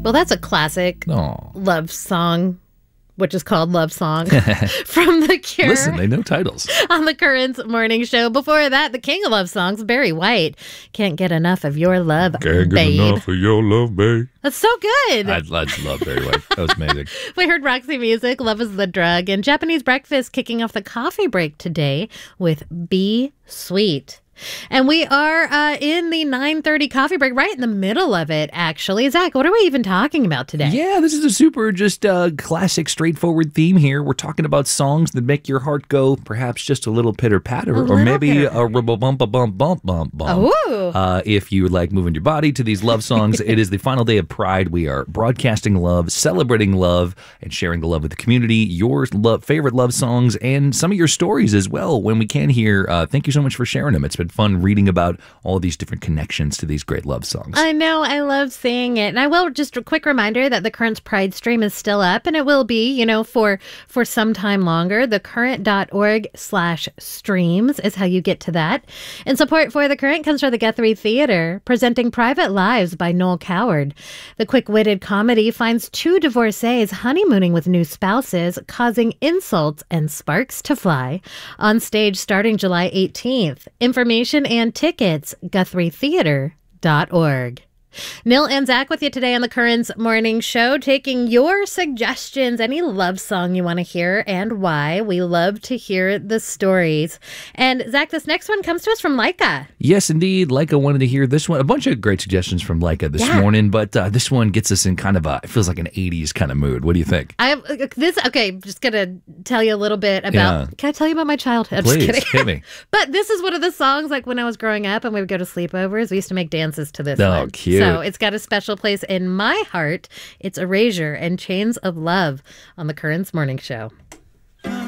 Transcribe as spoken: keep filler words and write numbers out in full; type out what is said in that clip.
Well, that's a classic Aw. love song, which is called Love Song from The Cure. Listen, they know titles. On the Currents Morning Show. Before that, the king of love songs, Barry White. Can't get enough of your love, Can't get babe. enough of your love, babe. That's so good. I, I love Barry White. That was amazing. We heard Roxy Music, Love is the Drug, and Japanese Breakfast kicking off the coffee break today with Be Sweet. And we are uh, in the nine thirty coffee break, right in the middle of it, actually. Zach, what are we even talking about today? Yeah, this is a super just uh, classic, straightforward theme here. We're talking about songs that make your heart go perhaps just a little pitter-patter, or maybe pitter. a rubble-bump-a-bump-bump-bump. Ooh. Uh, if you like moving your body to these love songs, it is the final day of Pride. We are broadcasting love, celebrating love, and sharing the love with the community, your love, favorite love songs, and some of your stories as well when we can hear. Uh, thank you so much for sharing them. It's been fun reading about all these different connections to these great love songs. I know. I love seeing it. And I will just a quick reminder that the Currents Pride stream is still up, and it will be, you know, for for some time longer. The current.org slash streams is how you get to that. And support for The Current comes from the Guthrie Theater, presenting Private Lives by Noel Coward. The quick-witted comedy finds two divorcees honeymooning with new spouses, causing insults and sparks to fly. On stage starting July eighteenth. Information and tickets, guthrie theater dot org. Neil and Zach with you today on the Currents Morning Show, taking your suggestions, any love song you want to hear and why. We love to hear the stories. And Zach, this next one comes to us from Leica. Yes, indeed. Leica wanted to hear this one. A bunch of great suggestions from Leica this Yeah. morning, but uh, this one gets us in kind of a, it feels like an eighties kind of mood. What do you think? I have this. Okay, just gonna tell you a little bit about. Yeah. Can I tell you about my childhood? I'm Please, just kidding. hit me. But this is one of the songs. Like when I was growing up and we would go to sleepovers, we used to make dances to this. Oh, one. cute. So it's got a special place in my heart. It's Erasure and Chains of Love on the Currents Morning Show.